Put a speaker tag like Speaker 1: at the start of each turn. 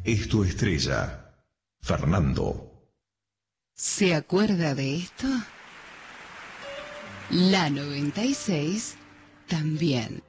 Speaker 1: es tu estrella. Fernando.
Speaker 2: ¿Se acuerda de esto? La 96 también.